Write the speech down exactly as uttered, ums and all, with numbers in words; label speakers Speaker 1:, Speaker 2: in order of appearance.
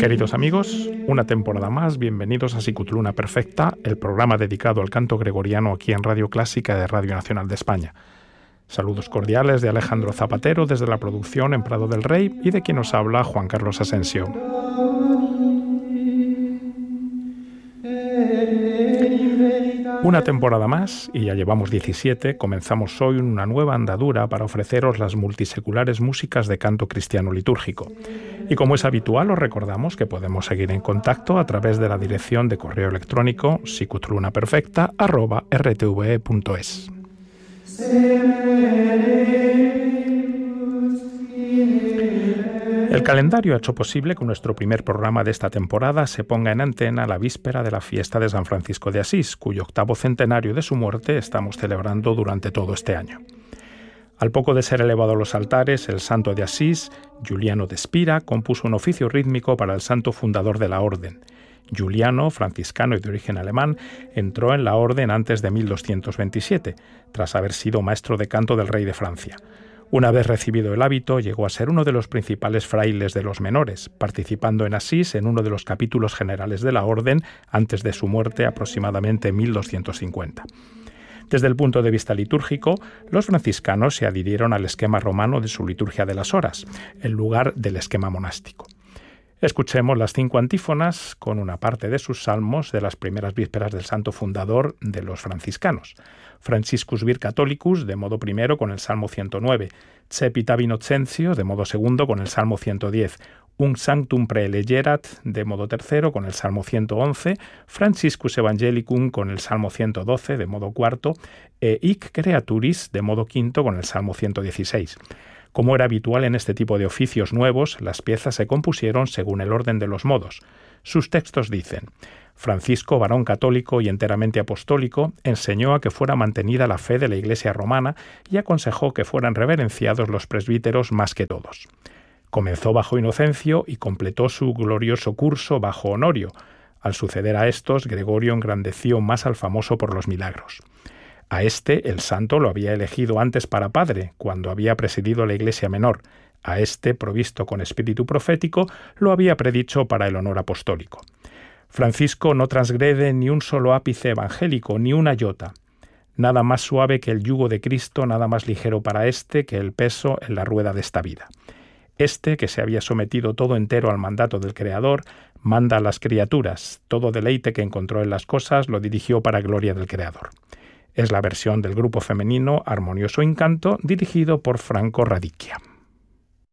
Speaker 1: Queridos amigos, una temporada más, bienvenidos a Sicutluna Perfecta, el programa dedicado al canto gregoriano aquí en Radio Clásica de Radio Nacional de España. Saludos cordiales de Alejandro Zapatero desde la producción en Prado del Rey y de quien nos habla Juan Carlos Asensio. Una temporada más, y ya llevamos diecisiete, comenzamos hoy una nueva andadura para ofreceros las multiseculares músicas de canto cristiano litúrgico. Y como es habitual, os recordamos que podemos seguir en contacto a través de la dirección de correo electrónico sicutlunaperfecta arroba r t v e punto es. El calendario ha hecho posible que nuestro primer programa de esta temporada se ponga en antena a la víspera de la fiesta de San Francisco de Asís, cuyo octavo centenario de su muerte estamos celebrando durante todo este año. Al poco de ser elevado a los altares, el santo de Asís, Giuliano de Spira, compuso un oficio rítmico para el santo fundador de la orden. Giuliano, franciscano y de origen alemán, entró en la orden antes de mil doscientos veintisiete, tras haber sido maestro de canto del rey de Francia. Una vez recibido el hábito, llegó a ser uno de los principales frailes de los menores, participando en Asís en uno de los capítulos generales de la orden antes de su muerte, aproximadamente en mil doscientos cincuenta. Desde el punto de vista litúrgico, los franciscanos se adhirieron al esquema romano de su liturgia de las horas, en lugar del esquema monástico. Escuchemos las cinco antífonas con una parte de sus salmos de las primeras vísperas del santo fundador de los franciscanos. Franciscus Vir Catholicus, de modo primero, con el Salmo ciento nueve. Cepita Innocentio, de modo segundo, con el Salmo ciento diez. Un Sanctum Praelegerat, de modo tercero, con el Salmo ciento once. Franciscus Evangelicum, con el Salmo ciento doce, de modo cuarto. E Hic Creaturis, de modo quinto, con el Salmo ciento dieciséis. Como era habitual en este tipo de oficios nuevos, las piezas se compusieron según el orden de los modos. Sus textos dicen: Francisco, varón católico y enteramente apostólico, enseñó a que fuera mantenida la fe de la Iglesia romana y aconsejó que fueran reverenciados los presbíteros más que todos. Comenzó bajo Inocencio y completó su glorioso curso bajo Honorio. Al suceder a estos, Gregorio engrandeció más al famoso por los milagros. A este, el santo lo había elegido antes para padre, cuando había presidido la Iglesia menor. A este, provisto con espíritu profético, lo había predicho para el honor apostólico. Francisco no transgrede ni un solo ápice evangélico, ni una iota. Nada más suave que el yugo de Cristo, nada más ligero para éste que el peso en la rueda de esta vida. Este, que se había sometido todo entero al mandato del Creador, manda a las criaturas. Todo deleite que encontró en las cosas lo dirigió para gloria del Creador. Es la versión del grupo femenino Armonioso Incanto, dirigido por Franco Radicchia.